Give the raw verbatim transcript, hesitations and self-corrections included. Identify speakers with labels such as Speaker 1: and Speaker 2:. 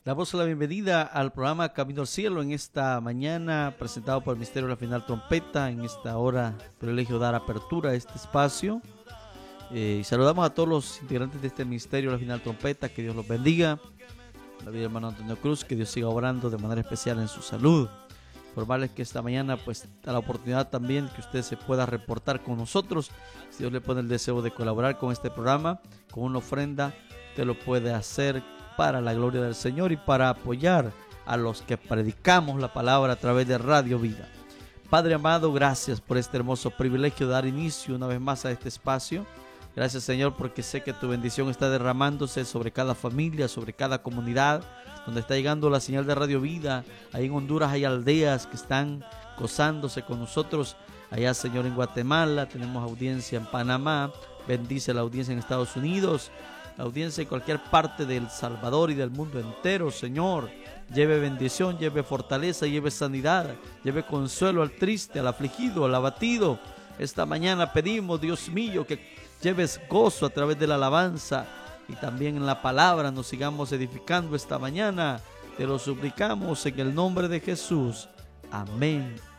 Speaker 1: Damos la bienvenida al programa Camino al Cielo en esta mañana, presentado por el Ministerio de la Final Trompeta. En esta hora, privilegio dar apertura a este espacio. Eh, y saludamos a todos los integrantes de este Ministerio de la Final Trompeta. Que Dios los bendiga. La vida del hermano Antonio Cruz, que Dios siga obrando de manera especial en su salud. Informarles que esta mañana pues da la oportunidad también que usted se pueda reportar con nosotros. Si Dios le pone el deseo de colaborar con este programa, con una ofrenda, usted lo puede hacer para la gloria del Señor y para apoyar a los que predicamos la palabra a través de Radio Vida. Padre amado, gracias por este hermoso privilegio de dar inicio una vez más a este espacio. Gracias, Señor, porque sé que tu bendición está derramándose sobre cada familia, sobre cada comunidad, donde está llegando la señal de Radio Vida. Ahí en Honduras hay aldeas que están gozándose con nosotros. Allá, Señor, en Guatemala, tenemos audiencia en Panamá. Bendice la audiencia en Estados Unidos, la audiencia en cualquier parte de El Salvador y del mundo entero, Señor. Lleve bendición, lleve fortaleza, lleve sanidad, lleve consuelo al triste, al afligido, al abatido. Esta mañana pedimos, Dios mío, que lleves gozo a través de la alabanza y también en la palabra nos sigamos edificando esta mañana. Te lo suplicamos en el nombre de Jesús. Amén